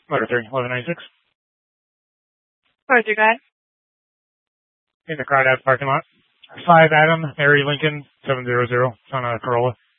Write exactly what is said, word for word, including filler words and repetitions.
Motor three, eleven ninety-six. Motor three, go ahead. In the crowd out parking lot. Five Adam, Mary Lincoln, seven zero zero. It's on a Corolla.